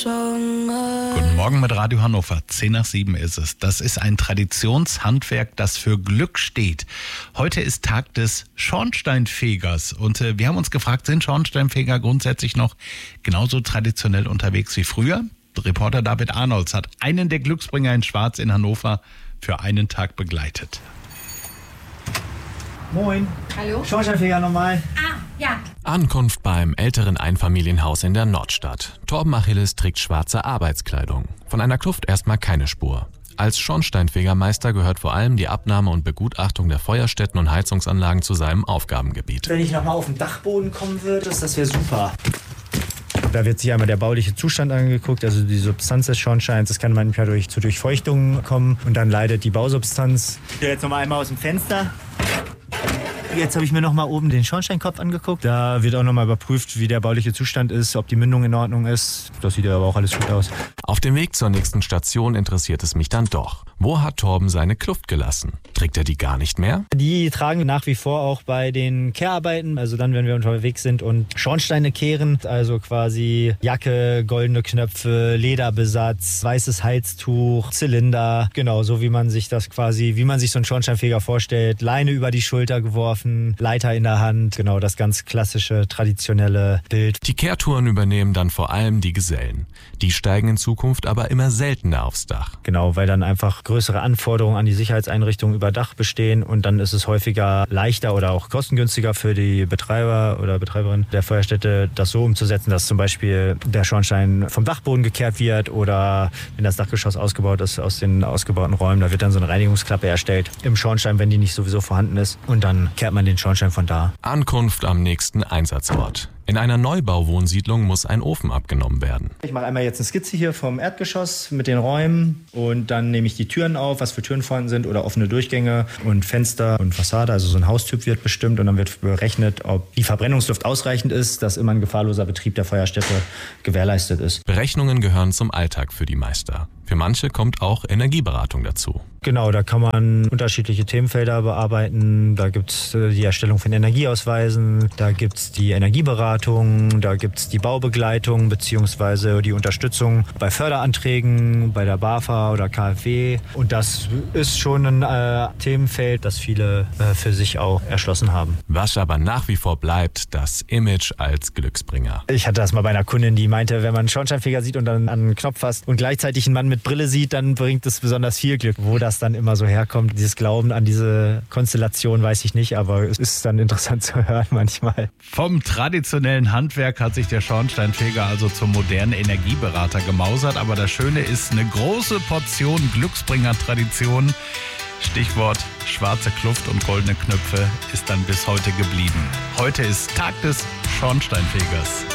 Guten Morgen mit Radio Hannover. 6:10 ist es. Das ist ein Traditionshandwerk, das für Glück steht. Heute ist Tag des Schornsteinfegers. Und wir haben uns gefragt, sind Schornsteinfeger grundsätzlich noch genauso traditionell unterwegs wie früher? Reporter David Arnolds hat einen der Glücksbringer in Schwarz in Hannover für einen Tag begleitet. Moin. Hallo? Schornsteinfeger nochmal. Ja. Ankunft beim älteren Einfamilienhaus in der Nordstadt. Torben Achilles trägt schwarze Arbeitskleidung. Von einer Kluft erstmal keine Spur. Als Schornsteinfegermeister gehört vor allem die Abnahme und Begutachtung der Feuerstätten und Heizungsanlagen zu seinem Aufgabengebiet. Wenn ich nochmal auf den Dachboden kommen würde, das wäre super. Da wird sich einmal der bauliche Zustand angeguckt, also die Substanz des Schornsteins. Das kann manchmal zu Durchfeuchtungen kommen und dann leidet die Bausubstanz. Jetzt nochmal einmal aus dem Fenster. Jetzt habe ich mir noch mal oben den Schornsteinkopf angeguckt. Da wird auch noch mal überprüft, wie der bauliche Zustand ist, ob die Mündung in Ordnung ist. Das sieht aber auch alles gut aus. Auf dem Weg zur nächsten Station interessiert es mich dann doch. Wo hat Torben seine Kluft gelassen? Trägt er die gar nicht mehr? Die tragen wir nach wie vor auch bei den Kehrarbeiten. Also dann, wenn wir unterwegs sind und Schornsteine kehren. Also quasi Jacke, goldene Knöpfe, Lederbesatz, weißes Heiztuch, Zylinder. Genau, so wie man sich das quasi, wie man sich so einen Schornsteinfeger vorstellt. Leine über die Schulter geworfen, Leiter in der Hand. Genau, das ganz klassische, traditionelle Bild. Die Kehrtouren übernehmen dann vor allem die Gesellen. Die steigen in Zukunft aber immer seltener aufs Dach. Genau, weil dann einfach größere Anforderungen an die Sicherheitseinrichtungen über Dach bestehen und dann ist es häufiger leichter oder auch kostengünstiger für die Betreiber oder Betreiberin der Feuerstätte, das so umzusetzen, dass zum Beispiel der Schornstein vom Dachboden gekehrt wird oder wenn das Dachgeschoss ausgebaut ist aus den ausgebauten Räumen, da wird dann so eine Reinigungsklappe erstellt im Schornstein, wenn die nicht sowieso vorhanden ist und dann kehrt man den Schornstein von da. Ankunft am nächsten Einsatzort. In einer Neubauwohnsiedlung muss ein Ofen abgenommen werden. Ich mache einmal jetzt eine Skizze hier vom Erdgeschoss mit den Räumen und dann nehme ich die Türen auf, was für Türen vorhanden sind oder offene Durchgänge und Fenster und Fassade. Also so ein Haustyp wird bestimmt und dann wird berechnet, ob die Verbrennungsluft ausreichend ist, dass immer ein gefahrloser Betrieb der Feuerstätte gewährleistet ist. Berechnungen gehören zum Alltag für die Meister. Für manche kommt auch Energieberatung dazu. Genau, da kann man unterschiedliche Themenfelder bearbeiten. Da gibt es die Erstellung von Energieausweisen, da gibt es die Energieberatung, da gibt es die Baubegleitung bzw. die Unterstützung bei Förderanträgen, bei der BAFA oder KfW. Und das ist schon ein Themenfeld, das viele für sich auch erschlossen haben. Was aber nach wie vor bleibt, das Image als Glücksbringer. Ich hatte das mal bei einer Kundin, die meinte, wenn man einen Schornsteinfeger sieht und dann an einen Knopf fasst und gleichzeitig einen Mann mit Brille sieht, dann bringt es besonders viel Glück. Wo das dann immer so herkommt, dieses Glauben an diese Konstellation, weiß ich nicht, aber es ist dann interessant zu hören manchmal. Vom traditionellen Handwerk hat sich der Schornsteinfeger also zum modernen Energieberater gemausert. Aber das Schöne ist, eine große Portion Glücksbringer-Tradition, Stichwort schwarze Kluft und goldene Knöpfe, ist dann bis heute geblieben. Heute ist Tag des Schornsteinfegers.